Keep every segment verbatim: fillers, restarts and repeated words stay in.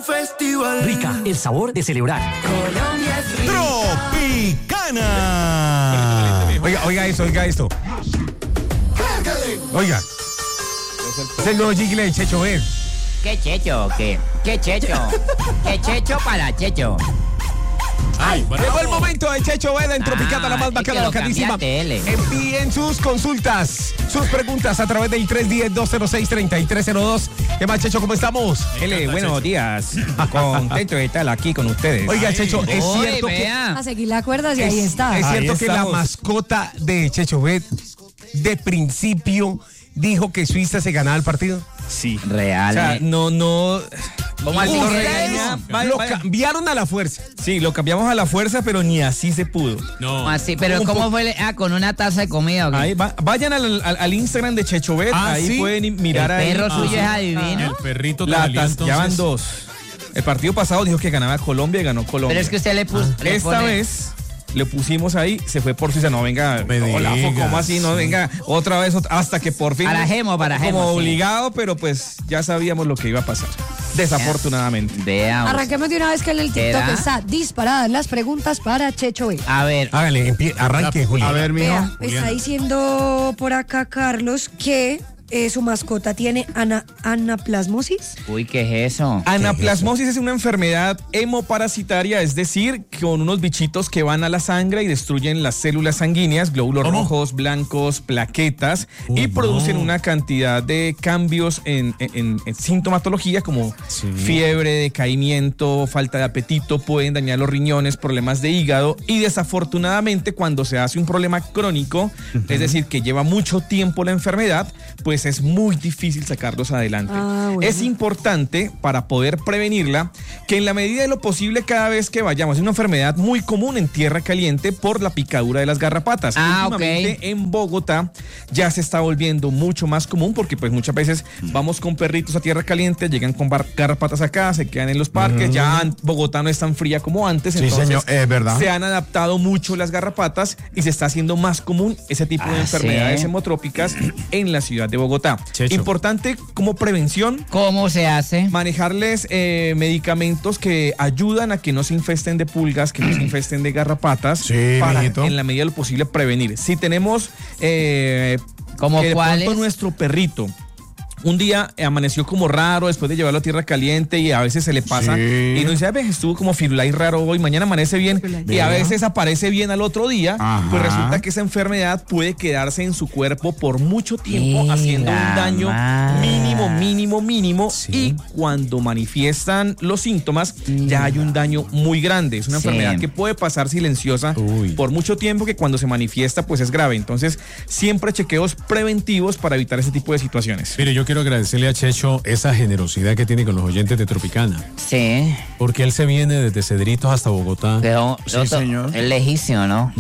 festival. Rica, el sabor de celebrar. Colombia es rica. Tropicana. Oiga, oiga esto, oiga esto. Oiga. Es el nuevo jingle de Checho Ver. ¿Qué Checho? ¿Qué? ¿Qué Checho? ¿Qué Checho para Checho? Ay, llegó el momento de Checho Veda en Tropicana, Ah, la más es bacana, que lo bacanísima. cambiaste, L. Envíen sus consultas, sus preguntas a través del tres uno cero, dos cero seis, tres tres cero dos. ¿Qué más, Checho? ¿Cómo estamos? L, buenos días. Contento de estar aquí con ustedes. Oiga, Checho, es Oye, cierto que... vea. A seguir las cuerdas y ahí Es, está. es cierto Ahí que la estamos. mascota de Checho Bet de principio dijo que Suiza se ganaba el partido. Sí. Real. O sea, no, no. ¿Cómo así? Lo que regaña. no? Vaya, Lo vaya. cambiaron a la fuerza. Sí, lo cambiamos a la fuerza, pero ni así se pudo. ¿Cómo así? Pero Un ¿cómo po- fue? el- Ah, con una taza de comida, ¿o qué? Ahí va- vayan al, al- al Instagram de Chechovét, Ah, ahí ¿sí? pueden El mirar ahí. perro Ah, suyo sí. es adivino. El perrito te La valió, tas- ya van entonces. dos. El partido pasado dijo que ganaba Colombia y ganó Colombia. Pero es que usted le puso. le Esta pone- vez le pusimos ahí, se fue por Suiza. No, venga, Me hola, digas, ¿cómo así? No, sí. venga, otra vez, ot- hasta que por fin. Barajemos, barajemos, Como sí. obligado, pero pues ya sabíamos lo que iba a pasar. Desafortunadamente. Veamos. Arranquemos de una vez que en el TikTok ¿Será? está disparadas las preguntas para Checho B. A ver. Hágale, empie- arranque, Julio. A ver, mijo. Vea, Julián. está diciendo por acá Carlos que eh, su mascota tiene ana- anaplasmosis. Uy, ¿qué es eso? Anaplasmosis es una enfermedad hemoparasitaria, es decir, con unos bichitos que van a la sangre y destruyen las células sanguíneas, glóbulos ¿Cómo? rojos, blancos, plaquetas, y no. producen una cantidad de cambios en, en- en sintomatología como Sí. fiebre, decaimiento, falta de apetito, pueden dañar los riñones, problemas de hígado, y desafortunadamente cuando se hace un problema crónico, es decir, que lleva mucho tiempo la enfermedad, pues es muy difícil sacarlos adelante. Ah, bueno. Es importante para poder prevenirla que en la medida de lo posible cada vez que vayamos, es una enfermedad muy común en tierra caliente por la picadura de las garrapatas. Ah, Últimamente ok. en Bogotá ya se está volviendo mucho más común porque pues muchas veces vamos con perritos a tierra caliente, llegan con bar- garrapatas acá, se quedan en los parques, ya en Bogotá no es tan fría como antes, Sí, entonces señor, es verdad. se han adaptado mucho las garrapatas y se está haciendo más común ese tipo de Ah, enfermedades ¿sí? hemotrópicas en la ciudad de Bogotá. Checho. Importante como prevención ¿Cómo se hace? manejarles eh, medicamentos que ayudan a que no se infesten de pulgas, que no se infesten de garrapatas, Sí, para mijito. en la medida de lo posible prevenir. Si tenemos eh, ¿Cómo que de cuáles? pronto nuestro perrito un día amaneció como raro después de llevarlo a tierra caliente y a veces se le pasa Sí. y nos dice, a veces estuvo como firulais raro hoy, mañana amanece bien y a veces aparece bien al otro día, Ajá. pues resulta que esa enfermedad puede quedarse en su cuerpo por mucho tiempo Y haciendo la un daño madre. mínimo, mínimo, mínimo Sí. y cuando manifiestan los síntomas ya hay un daño muy grande. Es una Sí. enfermedad que puede pasar silenciosa Uy. por mucho tiempo que cuando se manifiesta pues es grave. Entonces siempre chequeos preventivos para evitar ese tipo de situaciones. Mire, yo quiero agradecerle a Checho esa generosidad que tiene con los oyentes de Tropicana. Sí. Porque él se viene desde Cedritos hasta Bogotá. Pero Sí, otro- señor. es lejísimo, ¿no?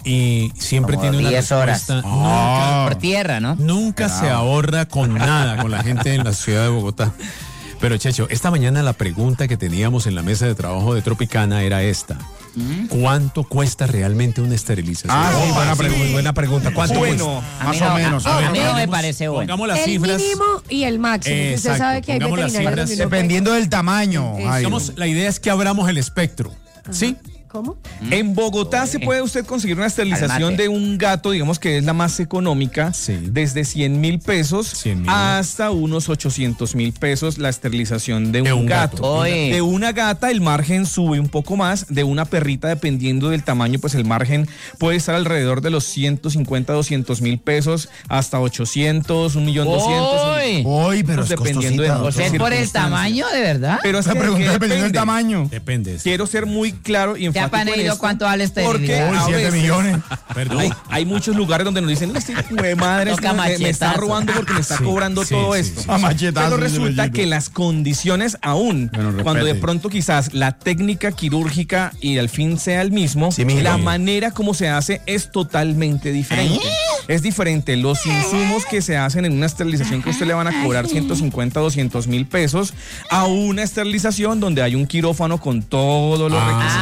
Y siempre Como tiene una diez horas. respuesta. Ah. Por tierra, ¿no? Nunca se ahorra con nada con la gente en la ciudad de Bogotá. Pero Checho, esta mañana la pregunta que teníamos en la mesa de trabajo de Tropicana era esta. ¿Cuánto cuesta realmente una esterilización? Ah, sí, buena, pregu- buena pregunta. ¿Cuánto Bueno, A Más mí no, o menos. A, A ver, a mí no me pongamos- parece bueno. Pongamos las El cifras. mínimo y el máximo. que Usted Exacto, sabe que hay pongamos las veterinarios cifras. donde uno puede- Dependiendo del tamaño. Eso. Ay, Digamos, la idea es que abramos el espectro. ¿Sí? ¿Cómo? en Bogotá se puede usted conseguir una Al esterilización mate. de un gato, digamos que es la más económica, Sí. desde cien mil pesos cien mil. hasta unos ochocientos mil pesos la esterilización de un, De un gato. gato. Oye. De una gata el margen sube un poco más, de una perrita dependiendo del tamaño, pues el margen puede estar alrededor de los ciento cincuenta, doscientos mil pesos hasta ochocientos, un millón doscientos. Uy. Uy, pero es Dependiendo de costosita. O sea, es por el circunstancias. tamaño, ¿de verdad? Pero es Esa que- pregunta que dependiendo del depende. tamaño. Depende. Quiero ser muy claro y enfático en Panelito, esto, ¿cuánto vale este porque esterilizar? Uy, a siete veces millones. Perdón. Hay, hay muchos lugares donde nos dicen, este hijo de madre Toca este me, me está machetazo. robando porque me está Sí, cobrando sí, todo sí, esto. sí, A machetazo, Pero dice resulta Bellito. que las condiciones aún, Bueno, respete. cuando de pronto quizás la técnica quirúrgica y al fin sea el mismo, Sí, mire. la manera como se hace es totalmente diferente. Es diferente los insumos que se hacen en una esterilización que a usted le van a cobrar ciento cincuenta, doscientos mil pesos a una esterilización donde hay un quirófano con todos los Ah, requisitos. Ah,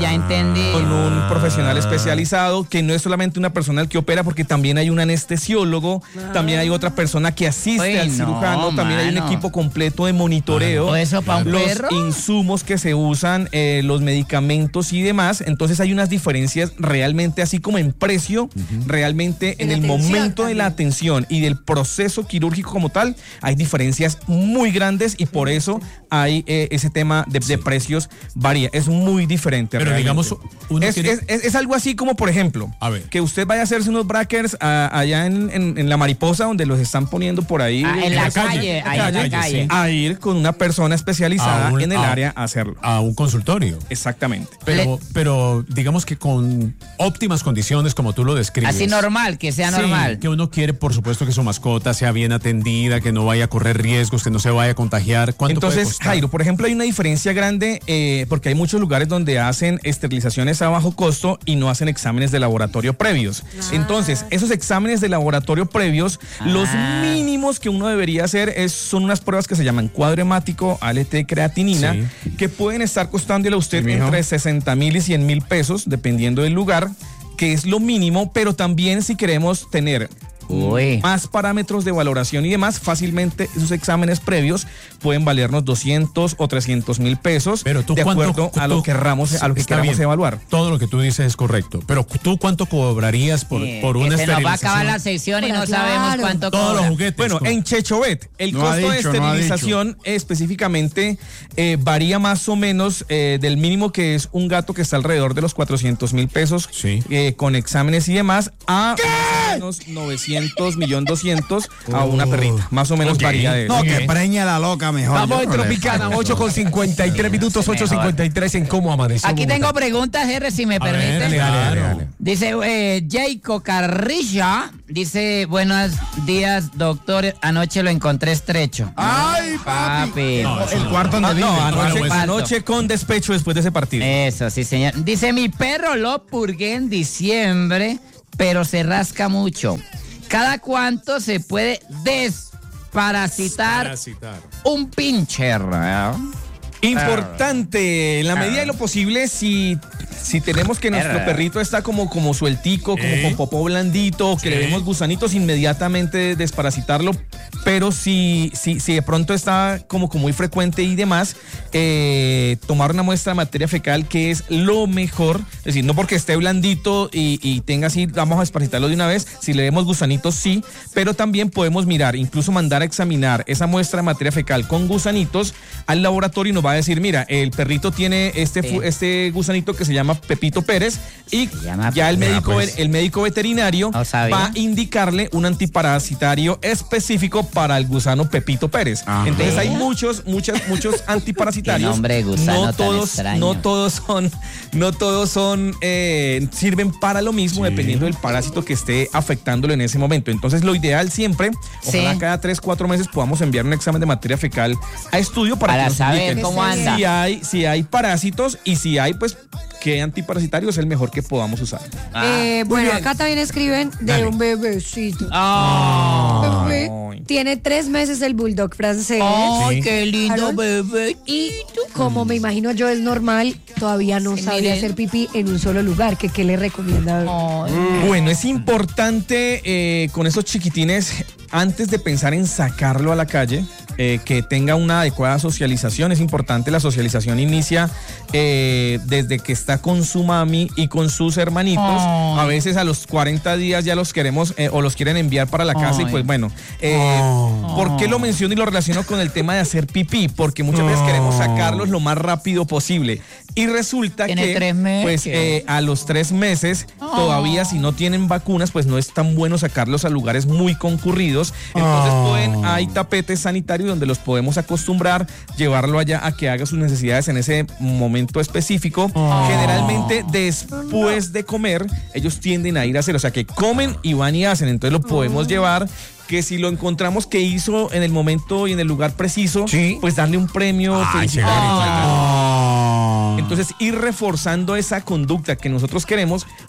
ya entendí. Con un profesional especializado, que no es solamente una persona el que opera, porque también hay un anestesiólogo, también hay otra persona que asiste Uy, al no, cirujano, también hay un mano. equipo completo de monitoreo. ¿O eso pa' un los perro? insumos que se usan, eh, los medicamentos y demás. Entonces hay unas diferencias realmente, así como en precio, realmente en, En el atención momento de la también. atención y del proceso quirúrgico como tal, hay diferencias muy grandes y por eso hay eh, ese tema de, de precios varía. Es muy diferente. Pero realmente. digamos, uno es, quiere- es- es- es algo así como, por ejemplo, A ver. que usted vaya a hacerse unos brackers a- allá en, en- en la Mariposa, donde los están poniendo por ahí. Ah, en la calle, en la ahí en la calle, calle. sí. A ir con una persona especializada A un- en el a- área a hacerlo. A un consultorio. Exactamente. Pero, pero digamos que con óptimas condiciones, como tú lo describes. Así normal, que sea Sí, normal. que uno quiere, por supuesto, que su mascota sea bien atendida, que no vaya a correr riesgos, que no se vaya a contagiar. ¿Cuánto puede Entonces, costar? Jairo, por ejemplo, hay una diferencia grande eh, porque hay muchos lugares donde hacen esterilizaciones a bajo costo y no hacen exámenes de laboratorio previos. Entonces, esos exámenes de laboratorio previos, los mínimos que uno debería hacer es, son unas pruebas que se llaman cuadro hemático, A L T, creatinina, Sí. que pueden estar costándole a usted entre sesenta mil y cien mil pesos, dependiendo del lugar, que es lo mínimo, pero también si queremos tener Uy. más parámetros de valoración y demás, fácilmente esos exámenes previos pueden valernos doscientos o trescientos mil pesos, Pero tú de cuánto- acuerdo a tú- lo que querramos, a lo que Está queramos bien. evaluar. Todo lo que tú dices es correcto. Pero tú cuánto cobrarías por, Eh, por que una se nos va a acabar esterilización? la sección y Bueno, no sabemos claro. cuánto Todos los cobra. juguetes. Bueno, como- en Chechobet, el No ha costo de dicho, no ha esterilización específicamente eh, varía más o menos eh, del mínimo, que es un gato que está alrededor de los cuatrocientos mil pesos, Sí. eh, con exámenes y demás, a más o menos novecientos, millón doscientos a una perrita. Más o menos Ok. varía de eso. No, que Ok. preña la loca mejor. Vamos Yo en no le Tropicana, pago ocho con cincuenta y tres minutos, ocho cincuenta y tres en cómo amaneció. Aquí Bogotá. tengo preguntas, R, si me A ver, permite. dale, dale, dale. Dice eh, Jayco Carrilla, dice, buenos días, doctor, anoche lo encontré estrecho. Ay, papi. Papi. No, eso El no. cuarto donde Ah, vive. no, Claro, anoche, pues. anoche con despecho después de ese partido. Eso, sí, señor. Dice, mi perro lo purgué en diciembre, pero se rasca mucho. ¿Cada cuánto se puede desparasitar Parasitar. un pincher? ¿eh? Importante, en la medida de lo posible, si, si tenemos que nuestro Erra. perrito está como, como sueltico, como ¿Eh? con popó blandito, que le Sí. vemos gusanitos, inmediatamente desparasitarlo. Pero si, si, si de pronto está como, como muy frecuente y demás, eh, tomar una muestra de materia fecal, que es lo mejor. Es decir, no porque esté blandito y, y tenga así, vamos a desparasitarlo de una vez. Si le vemos gusanitos, sí. Pero también podemos mirar, incluso mandar a examinar esa muestra de materia fecal con gusanitos al laboratorio y nos va a decir, mira, el perrito tiene este, fu- Sí. este gusanito que se llama Pepito Pérez y Se llama ya el Pepito. médico, pues. el médico veterinario No sabía. va a indicarle un antiparasitario específico para el gusano Pepito Pérez. Entonces hay muchos, muchos, muchos antiparasitarios. Qué nombre de gusano no tan todos, extraño. no todos son, no todos son, eh, sirven para lo mismo, dependiendo del parásito que esté afectándolo en ese momento. Entonces lo ideal siempre, ojalá Sí. cada tres, cuatro meses podamos enviar un examen de materia fecal a estudio para, Para que nos saber indiquen cómo anda. si hay, si hay parásitos y si hay, pues, qué antiparasitario es el mejor que podamos usar. Eh, bueno, bien. acá también escriben de Dale. un bebecito. Ah. Bebé. Ay. Tiene tres meses el bulldog francés. Ay, Sí. qué lindo Claro. bebé. Y como me imagino yo es normal, todavía no Sí, sabía miren. hacer pipí en un solo lugar. ¿Qué, qué le recomienda? Ay. Bueno, es importante eh, con esos chiquitines, antes de pensar en sacarlo a la calle, eh, que tenga una adecuada socialización. Es importante, la socialización inicia eh, desde que está con su mami y con sus hermanitos. Ay. A veces a los cuarenta días ya los queremos eh, o los quieren enviar para la casa y Ay. pues bueno. eh, ¿Por qué lo menciono y lo relaciono con el tema de hacer pipí? Porque muchas veces queremos sacarlos lo más rápido posible. Y resulta Tiene que tres meses. pues eh, a los tres meses todavía, si no tienen vacunas, pues no es tan bueno sacarlos a lugares muy concurridos. Entonces pueden, hay tapetes sanitarios donde los podemos acostumbrar, llevarlo allá a que haga sus necesidades en ese momento específico. Generalmente después de comer, ellos tienden a ir a hacer, o sea que comen y van y hacen. Entonces lo podemos llevar, que si lo encontramos que hizo en el momento y en el lugar preciso, Sí. pues darle un premio. Ay, felicitar, chévere, etcétera. Ah. Entonces, ir reforzando esa conducta que nosotros queremos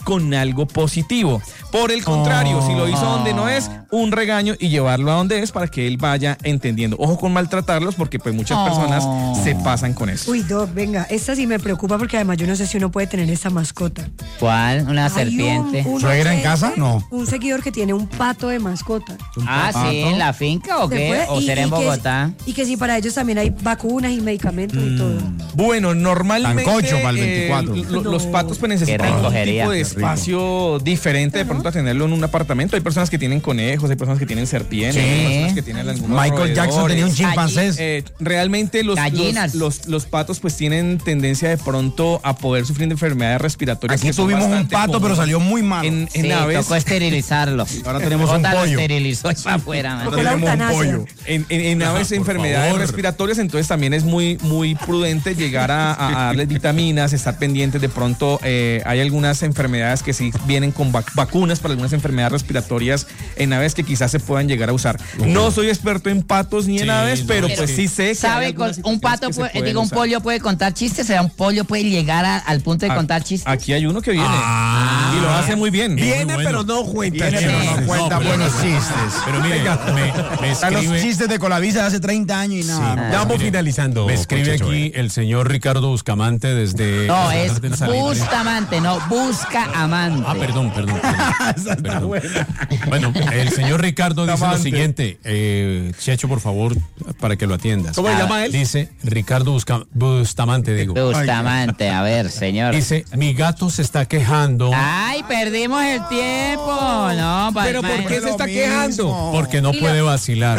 con algo positivo. Por el contrario, Oh. si lo hizo donde no es, un regaño y llevarlo a donde es para que él vaya entendiendo. Ojo con maltratarlos porque pues muchas Oh. personas se pasan con eso. Uy, Doc, venga, esta sí me preocupa porque además yo no sé si uno puede tener esa mascota. ¿Cuál? Una Hay serpiente. un- un ¿Suegra en oyente, casa? No. Un seguidor que tiene un pato de mascota. Ah, sí, ¿en la finca o ¿Se qué? puede? ¿O Y- será en y que- Bogotá? Y que si para ellos también hay vacunas y medicamentos y todo. Bueno, normalmente Sancocho para el eh, veinticuatro. lo- No. los patos pues necesitan Qué un recogería. tipo de Qué espacio diferente de pronto a tenerlo en un apartamento. Hay personas que tienen conejos, hay personas que tienen serpientes, Sí. hay personas que tienen algunos Michael Jackson tenía un roedores. chimpancé. Eh, realmente los, Gallinas. los, los, los patos pues tienen tendencia de pronto a poder sufrir de enfermedades respiratorias. Aquí que son tuvimos un bastante pato, pero comunes. salió muy malo. En, en Sí, aves, tocó esterilizarlo. Ahora tenemos un Jota lo pollo. esterilizó y para afuera, man. Tocó la tenemos un eutanasia. pollo. en, en, en aves por enfermedades favor. respiratorias, entonces también es muy, muy prudente llegar a, a- a darles vitaminas, estar pendientes. De pronto eh, hay algunas enfermedades que sí vienen con vac- vacunas para algunas enfermedades respiratorias en aves que quizás se puedan llegar a usar. No soy experto en patos ni en Sí, aves, no, pero pero pues sí sé que hay ¿Sabe? algunas Con- un pato, situaciones que se puede- pueden digo, un usar. pollo puede contar chistes, o sea, un pollo puede llegar a- al punto de A- contar chistes. Aquí hay uno que viene y lo hace muy bien. Viene, bueno. pero no cuenta. Viene, chistes. pero no cuenta pero- buenos chistes. Pero mire, me, me Están los escribe, chistes de Colavisa de hace treinta años y nada. Ya vamos Mire, finalizando. me escribe Conchecho, aquí eh. el señor Ricardo Buscamante desde... No, es del Salitre. Bustamante, no, busca amante. Ah, perdón, perdón. perdón, perdón. Bueno, el señor Ricardo dice lo Amante. siguiente. Eh, Checho, por favor, para que lo atiendas. ¿Cómo le Ah, llama él? Dice Ricardo Busca- Bustamante, digo. Bustamante, a ver, señor. Dice, mi gato se está quejando Ay, perdimos el tiempo. No, pa- Pero ¿por ma- qué se está Lo quejando? mismo. porque no Y puede lo- vacilar.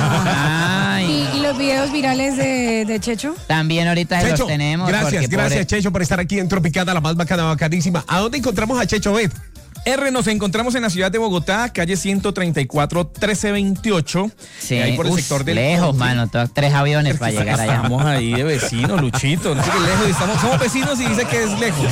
Ay, ¿Y, y los videos virales de, de Checho? también ahorita Checho, los tenemos. gracias, porque gracias pobre- Checho por estar aquí en Tropicana, la más bacana, bacanísima. ¿A dónde encontramos a Checho Bet? R, nos encontramos en la ciudad de Bogotá, calle ciento treinta y cuatro, trece veintiocho. Sí, ahí por el uf, sector del lejos, mano, to- tres aviones para llegar allá. Estamos ahí de vecinos, Luchito. No sé qué lejos. y Estamos, somos vecinos y dice que es lejos.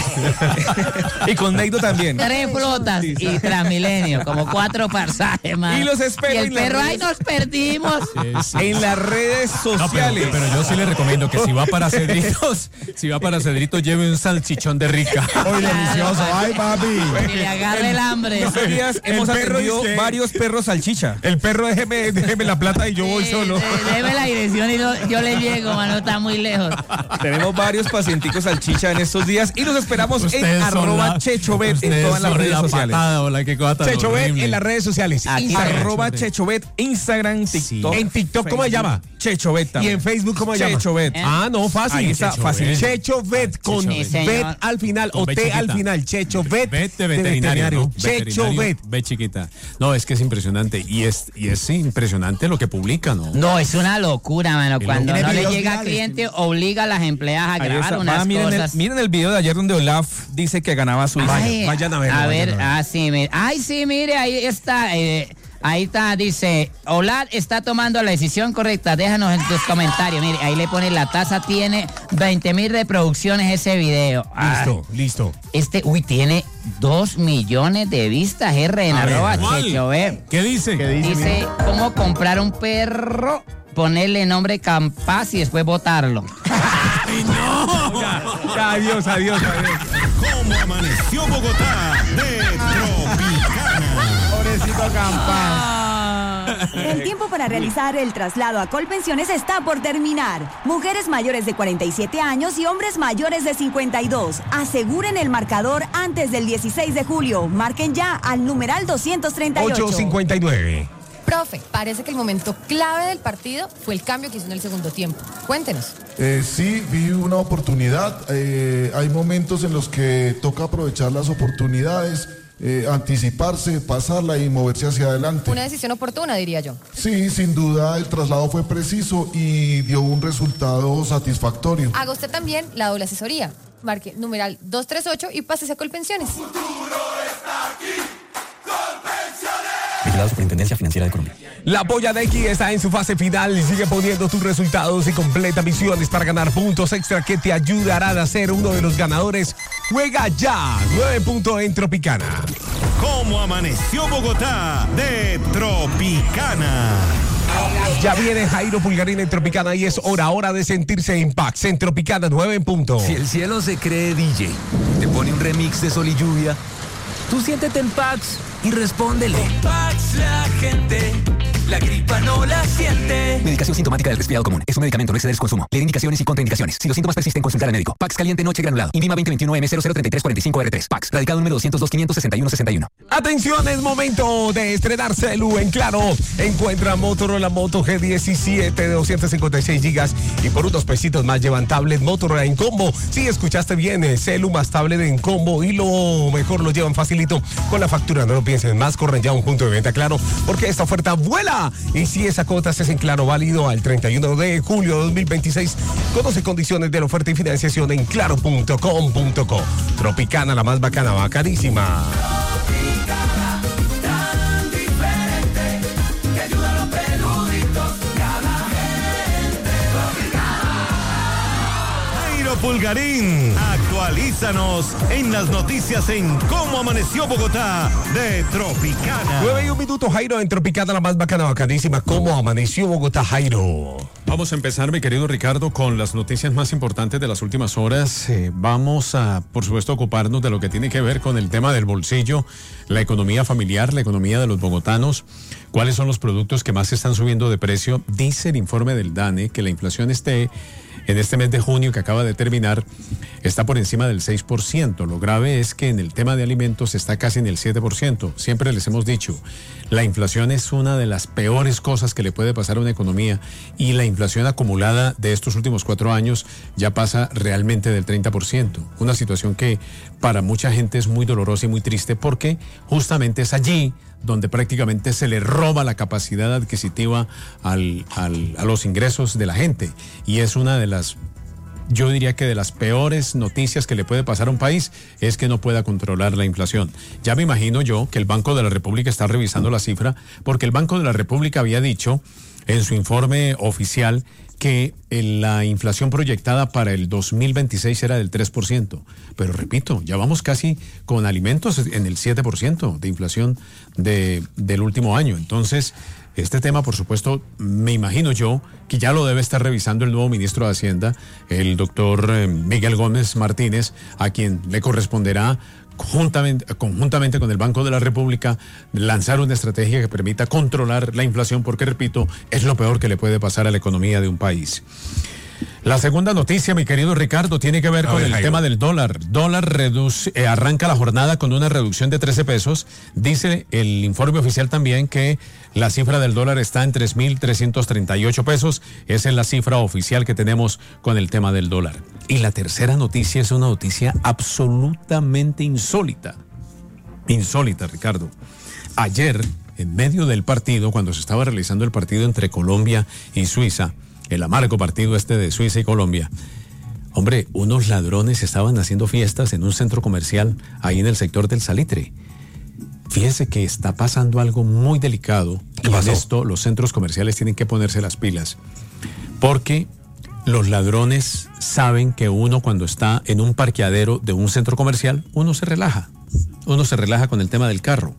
y con Neido también. Tres flotas y Transmilenio, como cuatro pasajes, man. Y los espero Y el en las perro, ay, redes. nos perdimos. En las redes No, pero, sociales. pero yo sí le recomiendo que si va para Cedritos, si va para Cedritos, lleve un salchichón de rica. Hoy delicioso. Ay, papi. Que le agarre el hambre. Estos días el hemos perro atendido dice- varios perros salchicha. El perro, déjeme, déjeme la plata y yo voy Eh, solo. eh, Deme la dirección y lo- yo le llego, mano, está muy lejos. Tenemos varios pacienticos salchicha en estos días y los esperamos en Ustedes son arroba la- chechobet en ustedes todas las son redes la sociales. patada, hola, qué cosa tan Checho Bet horrible. en las redes sociales. Aquí Instagram. Arroba chechobet, Instagram, TikTok. En TikTok, ¿cómo se llama? Chechobet Y también. en Facebook, ¿cómo se llama? Chechobet. Ah, no, fácil. Ahí está, Checho fácil. Bet. Checho Bet con Checho Bet. Sí, Bet señor. al final Con o B T chiquita. al final. Checho Bet. Bet de veterinario, ¿no? Checho Veterinario, Bet. Bet chiquita. No, es que es impresionante. Y es, y es impresionante lo que publica, ¿no? No, es una locura, mano. Y Cuando tiene no le videos llega virales, cliente, obliga a las empleadas a Ahí grabar está. unas Ah, miren, el, cosas. miren el video de ayer donde Olaf dice que ganaba su hija. Ay, vayan a verlo, A vayan ver, a verlo. ah, sí, mire. Ay, sí, mire, ahí está. eh, ahí está, dice, Olaf está tomando la decisión correcta. Déjanos en tus comentarios. Mire, ahí le pone la taza, tiene veinte mil reproducciones ese video. Ah, Listo, listo. este, uy, tiene dos millones de vistas, R, en A ver, arroba ¿cuál? Checho, ve. ¿Qué dice? Dice, ¿cómo comprar un perro? Ponerle nombre Campas y después botarlo. Ya, adiós, adiós, adiós. ¿Cómo amaneció Bogotá de Tropicana? Pobrecito Campán. El tiempo para realizar el traslado a Colpensiones está por terminar. Mujeres mayores de cuarenta y siete años y hombres mayores de cincuenta y dos. Aseguren el marcador antes del dieciséis de julio. Marquen ya al numeral doscientos treinta y ocho. ocho cincuenta y nueve. Profe, parece que el momento clave del partido fue el cambio que hizo en el segundo tiempo. Cuéntenos. Eh, sí, vi una oportunidad. Eh, hay momentos en los que toca aprovechar las oportunidades, eh, anticiparse, pasarla y moverse hacia adelante. Una decisión oportuna, diría yo. Sí, sin duda el traslado fue preciso y dio un resultado satisfactorio. Haga usted también la doble asesoría. Marque numeral doscientos treinta y ocho y pásese a Colpensiones. Vigilado Superintendencia Financiera de Colombia. La polla de X está en su fase final y sigue poniendo tus resultados y completa misiones para ganar puntos extra que te ayudarán a ser uno de los ganadores. Juega ya, nueve puntos en Tropicana. ¿Cómo amaneció Bogotá de Tropicana? Ya viene Jairo Pulgarín en Tropicana y es hora, hora de sentirse en Pax en Tropicana nueve en punto. Si el cielo se cree D J, te pone un remix de Sol y Lluvia, Tú siéntete en Pax y respóndele. Con Pax la gente, la gripa no la siente. Medicación sintomática del resfriado común. Es un medicamento, no exceder su consumo. Leer indicaciones y contraindicaciones. Si los síntomas persisten, consultar al médico. Pax caliente noche granulado. Invima veinte veintiuno M cero cero treinta y tres cuarenta y cinco R tres. Pax. Radicado número doscientos dos quinientos sesenta y uno sesenta y uno. Atención, es momento de estrenar celu en Claro. Encuentra Motorola Moto G diecisiete de doscientos cincuenta y seis gigas y por unos pesitos más llevan tablet Motorola en combo. Sí, escuchaste bien, eh, celu más tablet en combo y lo mejor lo llevan facilito con la factura. No lo piensen más, corren ya a un punto de venta Claro porque esta oferta vuela. Y si esa cuota es en Claro válido al treinta y uno de julio de dos mil veintiséis, conoce condiciones de la oferta y financiación en claro punto com punto co. Tropicana, la más bacana, bacanísima. Jairo Pulgarín, actualízanos en las noticias en Cómo Amaneció Bogotá de Tropicana. nueve y un minuto, Jairo, en Tropicana, la más bacana, bacanísima. ¿Cómo amaneció Bogotá, Jairo? Vamos a empezar, mi querido Ricardo, con las noticias más importantes de las últimas horas. Eh, vamos a, por supuesto, ocuparnos de lo que tiene que ver con el tema del bolsillo, la economía familiar, la economía de los bogotanos. ¿Cuáles son los productos que más se están subiendo de precio? Dice el informe del DANE que la inflación esté en este mes de junio que acaba de terminar está por encima del seis por ciento. Lo grave es que en el tema de alimentos está casi en el siete por ciento. Siempre les hemos dicho, la inflación es una de las peores cosas que le puede pasar a una economía y la inflación acumulada de estos últimos cuatro años ya pasa realmente del treinta por ciento. Una situación que para mucha gente es muy dolorosa y muy triste porque justamente es allí donde prácticamente se le roba la capacidad adquisitiva al, al, a los ingresos de la gente. Y es una de las, yo diría que de las peores noticias que le puede pasar a un país, es que no pueda controlar la inflación. Ya me imagino yo que el Banco de la República está revisando la cifra, porque el Banco de la República había dicho en su informe oficial que la inflación proyectada para el dos mil veintiséis era del tres por ciento. Pero repito, ya vamos casi con alimentos en el siete por ciento de inflación de, del último año. Entonces, este tema, por supuesto, me imagino yo que ya lo debe estar revisando el nuevo ministro de Hacienda, el doctor Miguel Gómez Martínez, a quien le corresponderá Conjuntamente, conjuntamente con el Banco de la República, lanzar una estrategia que permita controlar la inflación, porque, repito, es lo peor que le puede pasar a la economía de un país. La segunda noticia, mi querido Ricardo, tiene que ver con el tema del dólar. Dólar reduce, eh, arranca la jornada con una reducción de trece pesos. Dice el informe oficial también que la cifra del dólar está en tres mil trescientos treinta y ocho pesos. Esa es la cifra oficial que tenemos con el tema del dólar. Y la tercera noticia es una noticia absolutamente insólita. Insólita, Ricardo. Ayer, en medio del partido, cuando se estaba realizando el partido entre Colombia y Suiza, el amargo partido este de Suiza y Colombia, hombre, unos ladrones estaban haciendo fiestas en un centro comercial ahí en el sector del Salitre. Fíjese que está pasando algo muy delicado. ¿Qué pasó? En esto los centros comerciales tienen que ponerse las pilas, porque los ladrones saben que uno, cuando está en un parqueadero de un centro comercial, uno se relaja, uno se relaja con el tema del carro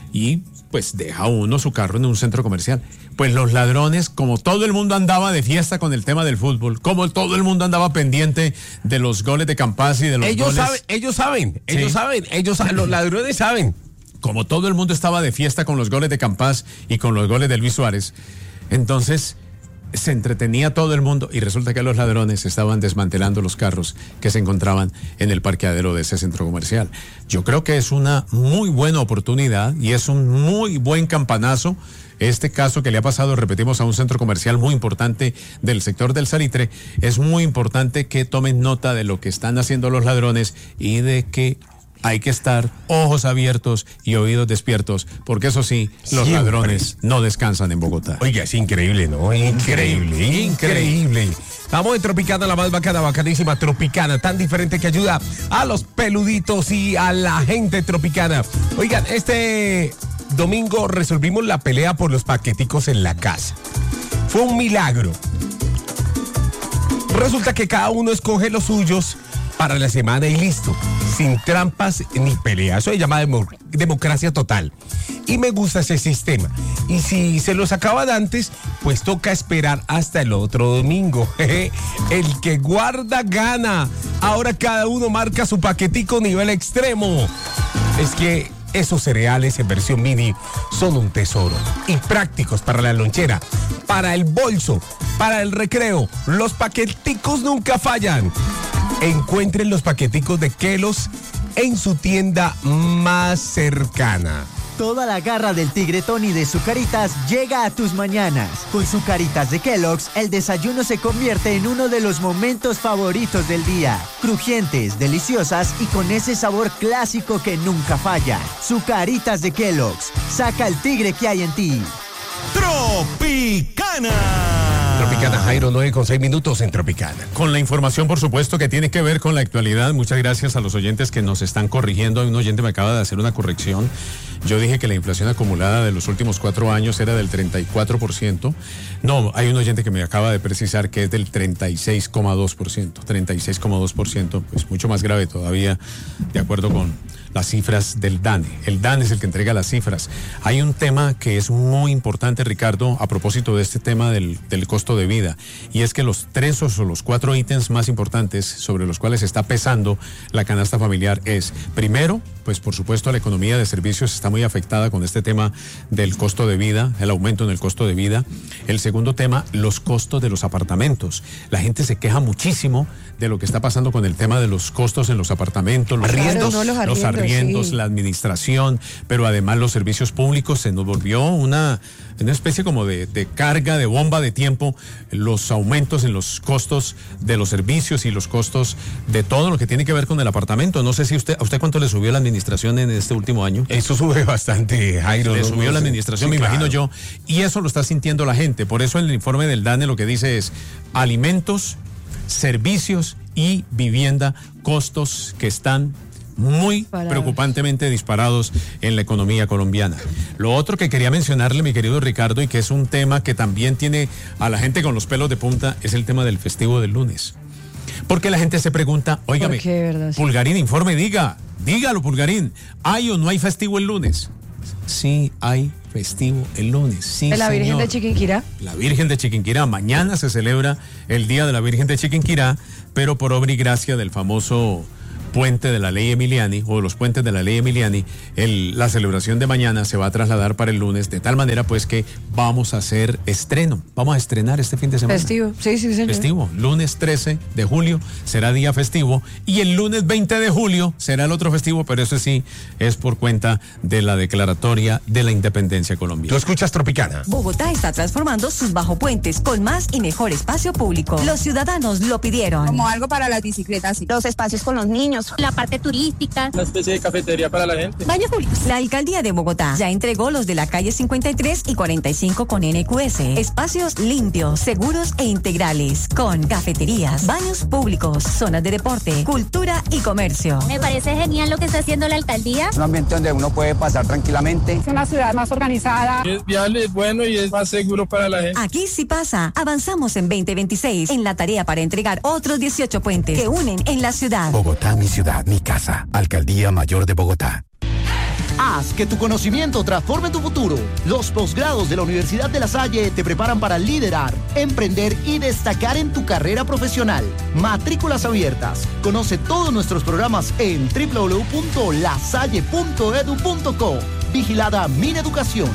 y pues deja uno su carro en un centro comercial. Pues los ladrones, como todo el mundo andaba de fiesta con el tema del fútbol, como todo el mundo andaba pendiente de los goles de Campas y de los ellos goles... Saben, ellos saben, ellos Sí. saben, ellos saben, los ladrones saben. Como todo el mundo estaba de fiesta con los goles de Campas y con los goles de Luis Suárez, entonces se entretenía todo el mundo y resulta que los ladrones estaban desmantelando los carros que se encontraban en el parqueadero de ese centro comercial. Yo creo que es una muy buena oportunidad y es un muy buen campanazo. Este caso que le ha pasado, repetimos, a un centro comercial muy importante del sector del Salitre, es muy importante que tomen nota de lo que están haciendo los ladrones y de que hay que estar ojos abiertos y oídos despiertos, porque eso sí, los Siempre. ladrones no descansan en Bogotá. Oiga, es increíble, ¿no? Increíble, increíble. Estamos en Tropicana, la más bacana, bacanísima Tropicana, tan diferente que ayuda a los peluditos y a la gente tropicana. Oigan, este domingo resolvimos la pelea por los paqueticos en la casa. Fue un milagro. Resulta que cada uno escoge los suyos para la semana y listo, sin trampas ni peleas. Eso se llama demo- democracia total. Y me gusta ese sistema. Y si se los acaban antes, pues toca esperar hasta el otro domingo. El que guarda gana. Ahora cada uno marca su paquetico nivel extremo. Es que Esos cereales en versión mini son un tesoro y prácticos para la lonchera, para el bolso, para el recreo. Los paqueticos nunca fallan. Encuentren los paqueticos de Kellogg's en su tienda más cercana. Toda la garra del tigre Tony de Zucaritas llega a tus mañanas. Con Zucaritas de Kellogg's, el desayuno se convierte en uno de los momentos favoritos del día. Crujientes, deliciosas y con ese sabor clásico que nunca falla. Zucaritas de Kellogg's. Saca el tigre que hay en ti. Tropicana. Tropicana, Jairo, nueve con seis minutos en Tropicana. Con la información, por supuesto, que tiene que ver con la actualidad. Muchas gracias a los oyentes que nos están corrigiendo. Un oyente me acaba de hacer una corrección. Yo dije que la inflación acumulada de los últimos cuatro años era del treinta y cuatro por ciento. No, hay un oyente que me acaba de precisar que es del treinta y seis coma dos por ciento. treinta y seis coma dos por ciento, pues mucho más grave todavía, de acuerdo con las cifras del DANE. El DANE es el que entrega las cifras. Hay un tema que es muy importante, Ricardo, a propósito de este tema del, del costo de vida, y es que los tres o los cuatro ítems más importantes sobre los cuales está pesando la canasta familiar es, primero, pues por supuesto la economía de servicios está muy afectada con este tema del costo de vida, el aumento en el costo de vida. El segundo tema, los costos de los apartamentos. La gente se queja muchísimo de lo que está pasando con el tema de los costos en los apartamentos, los arriendos, Claro, no, los los arriendos, arriendos, sí. la administración, pero además los servicios públicos. Se nos volvió una, una especie como de, de carga, de bomba de tiempo, los aumentos en los costos de los servicios y los costos de todo lo que tiene que ver con el apartamento. No sé si usted, ¿a usted cuánto le subió la administración en este último año? Eso sube bastante, Jairo. Le no, subió no la sé. administración, Sí, me claro. imagino yo, y eso lo está sintiendo la gente. Por eso el informe del DANE lo que dice es alimentos, servicios y vivienda, costos que están muy Disparados. preocupantemente disparados en la economía colombiana. Lo otro que quería mencionarle, mi querido Ricardo, y que es un tema que también tiene a la gente con los pelos de punta, es el tema del festivo del lunes. Porque la gente se pregunta, óigame, ¿Por qué, verdad? Sí. Pulgarín, informe, diga, dígalo, Pulgarín, ¿hay o no hay festivo el lunes? Sí, hay festivo el lunes, sí, ¿De la Virgen señor. de Chiquinquirá? La Virgen de Chiquinquirá. Mañana se celebra el Día de la Virgen de Chiquinquirá, pero por obra y gracia del famoso puente de la ley Emiliani, o los puentes de la ley Emiliani, el, la celebración de mañana se va a trasladar para el lunes, de tal manera pues que vamos a hacer estreno, vamos a estrenar este fin de semana. Festivo, sí, sí, señor. Festivo, lunes trece de julio será día festivo y el lunes veinte de julio será el otro festivo, pero eso sí es por cuenta de la declaratoria de la independencia colombiana. Tú escuchas Tropicana. Bogotá está transformando sus bajopuentes con más y mejor espacio público. Los ciudadanos lo pidieron. Como algo para las bicicletas, los espacios con los niños, la parte turística, una especie de cafetería para la gente. Baños públicos. La alcaldía de Bogotá ya entregó los de la calle cincuenta y tres y cuarenta y cinco con N Q S. Espacios limpios, seguros e integrales, con cafeterías, baños públicos, zonas de deporte, cultura y comercio. Me parece genial lo que está haciendo la alcaldía. Un ambiente donde uno puede pasar tranquilamente. Es una ciudad más organizada. Es viable, es bueno y es más seguro para la gente. Aquí sí pasa. Avanzamos en veinte veintiséis en la tarea para entregar otros dieciocho puentes que unen en la ciudad. Bogotá, mi ciudad, mi casa. Alcaldía Mayor de Bogotá. Haz que tu conocimiento transforme tu futuro. Los posgrados de la Universidad de La Salle te preparan para liderar, emprender y destacar en tu carrera profesional. Matrículas abiertas. Conoce todos nuestros programas en doble u doble u doble u punto lasalle punto edu punto co. Vigilada Mineducación.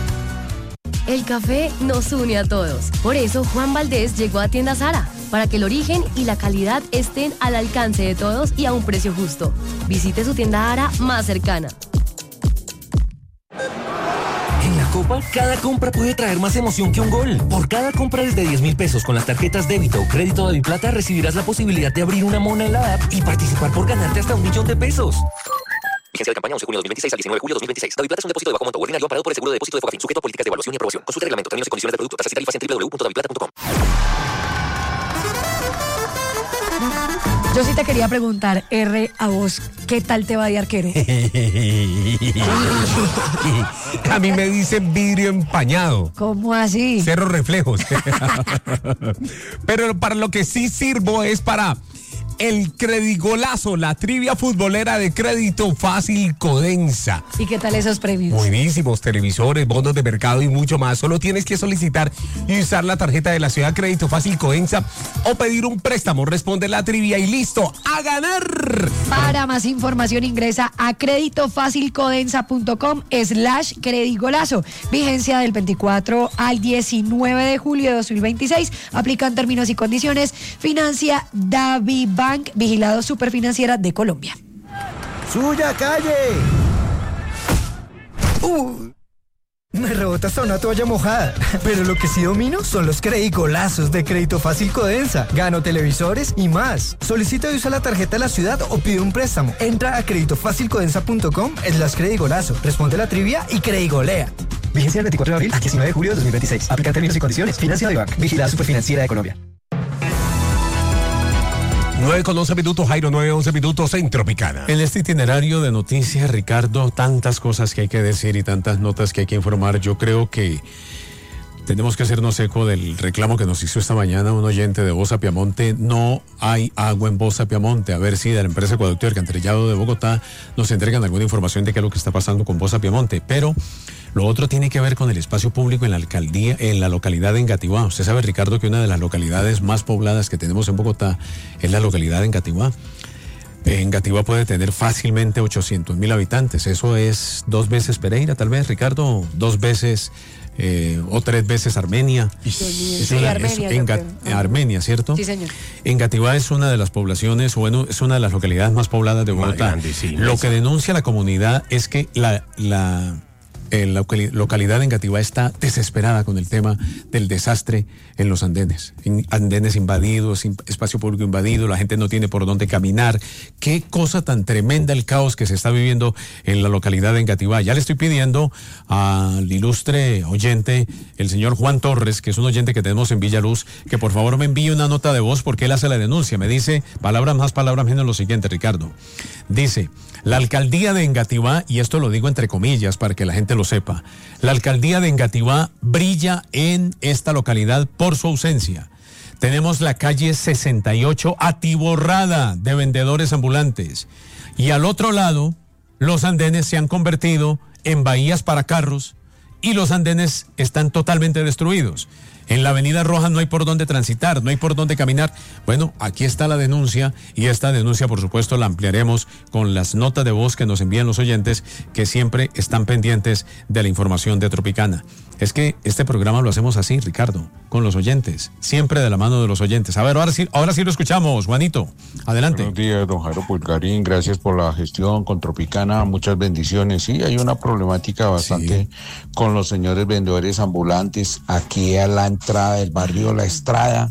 El café nos une a todos. Por eso Juan Valdés llegó a Tienda Sara, para que el origen y la calidad estén al alcance de todos y a un precio justo. Visite su tienda Ara más cercana. En la Copa, cada compra puede traer más emoción que un gol. Por cada compra desde diez mil pesos con las tarjetas débito o crédito de Biplata recibirás la posibilidad de abrir una mona en la app y participar por ganarte hasta un millón de pesos. Vigencia de campaña once de junio de dos mil veintiséis al diecinueve de julio de dos mil veintiséis. Daviplata es un depósito de bajo monto ordinario amparado por el seguro de depósito de Fogafín, sujeto a políticas de evaluación y aprobación. Consulte el reglamento, términos y condiciones del producto, tasas y tarifas en doble u doble u doble u punto daviplata punto com. Yo sí te quería preguntar, R, a vos, ¿qué tal te va de arquero? A mí me dicen vidrio empañado. ¿Cómo así? Cero reflejos. Pero para lo que sí sirvo es para el Credigolazo, la trivia futbolera de Crédito Fácil Codensa. ¿Y qué tal esos premios? Buenísimos, televisores, bonos de mercado y mucho más. Solo tienes que solicitar y usar la tarjeta de la ciudad Crédito Fácil Codensa o pedir un préstamo, responde la trivia y listo, ¡a ganar! Para más información ingresa a creditofacilcodensa.com slash Credigolazo. Vigencia del veinticuatro al diecinueve de julio de dos mil veintiséis. Aplican términos y condiciones. Financia DaviBank, vigilado Superfinanciera de Colombia. ¡Suya, calle! Uh, me rebota hasta una toalla mojada. Pero lo que sí domino son los Credigolazos de Crédito Fácil Codensa. Gano televisores y más. Solicita y usa la tarjeta de la ciudad o pide un préstamo. Entra a creditofacilcodensa.com slash Credigolazo. Responde la trivia y Credigolea. Vigencia del veinticuatro de abril al diecinueve de julio de dos mil veintiséis. Aplican términos y condiciones. Financia DaviBank, vigilada Superfinanciera de Colombia. nueve con once minutos, Jairo, nueve once minutos en Tropicana. En este itinerario de noticias, Ricardo, tantas cosas que hay que decir y tantas notas que hay que informar. Yo creo que tenemos que hacernos eco del reclamo que nos hizo esta mañana un oyente de Voz a Piamonte. No hay agua en Voz a Piamonte. A ver si de la empresa Acueducto y Alcantarillado de Bogotá nos entregan alguna información de qué es lo que está pasando con Voz a Piamonte. Pero lo otro tiene que ver con el espacio público en la alcaldía, en la localidad de Engativá. Usted sabe, Ricardo, que una de las localidades más pobladas que tenemos en Bogotá es la localidad de Engativá. Engativá puede tener fácilmente ochocientos mil habitantes. Eso es dos veces Pereira, tal vez, Ricardo, dos veces eh, o tres veces Armenia. Sí, una, Armenia, es, Enga, Armenia, ¿cierto? Sí, señor. Engativá es una de las poblaciones, bueno, es una de las localidades más pobladas de Bogotá. Lo que denuncia la comunidad es que la... la En la localidad de Engativá está desesperada con el tema del desastre en los andenes. En andenes invadidos, espacio público invadido, la gente no tiene por dónde caminar. Qué cosa tan tremenda el caos que se está viviendo en la localidad de Engativá. Ya le estoy pidiendo al ilustre oyente, el señor Juan Torres, que es un oyente que tenemos en Villaluz, que por favor me envíe una nota de voz porque él hace la denuncia. Me dice, palabras más, palabras menos, lo siguiente, Ricardo. Dice, la alcaldía de Engativá, y esto lo digo entre comillas para que la gente lo sepa, la alcaldía de Engativá brilla en esta localidad por su ausencia. Tenemos la calle sesenta y ocho atiborrada de vendedores ambulantes y al otro lado los andenes se han convertido en bahías para carros y los andenes están totalmente destruidos. En la avenida Roja no hay por dónde transitar, no hay por dónde caminar. Bueno, aquí está la denuncia y esta denuncia, por supuesto, la ampliaremos con las notas de voz que nos envían los oyentes que siempre están pendientes de la información de Tropicana. Es que este programa lo hacemos así, Ricardo, con los oyentes, siempre de la mano de los oyentes. A ver, ahora sí, ahora sí lo escuchamos, Juanito, adelante. Buenos días, don Jairo Pulgarín, gracias por la gestión con Tropicana, muchas bendiciones. Sí, hay una problemática bastante sí. con los señores vendedores ambulantes aquí a la entrada del barrio La Estrada,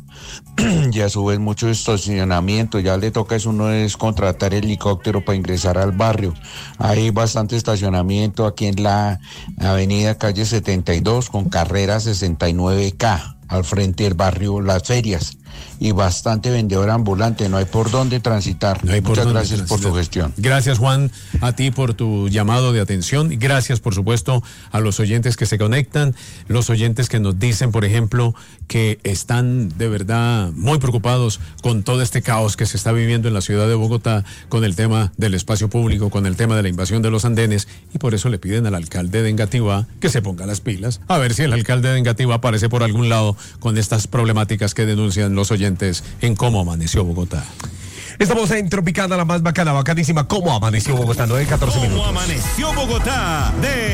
y a su vez mucho estacionamiento. Ya le toca eso, uno es contratar helicóptero para ingresar al barrio. Hay bastante estacionamiento aquí en la avenida calle setenta y dos con carrera sesenta y nueve K al frente del barrio Las Ferias, y bastante vendedor ambulante, no hay por dónde transitar. No hay por Muchas dónde gracias transitar. por su gestión. Gracias, Juan, a ti por tu llamado de atención y gracias, por supuesto, a los oyentes que se conectan, los oyentes que nos dicen, por ejemplo, que están de verdad muy preocupados con todo este caos que se está viviendo en la ciudad de Bogotá con el tema del espacio público, con el tema de la invasión de los andenes, y por eso le piden al alcalde de Engativá que se ponga las pilas, a ver si el alcalde de Engativá aparece por algún lado con estas problemáticas que denuncian los oyentes en Cómo Amaneció Bogotá. Estamos en Tropicana, la más bacana, bacanísima. ¿Cómo amaneció Bogotá? nueve catorce minutos. ¿Cómo amaneció Bogotá? De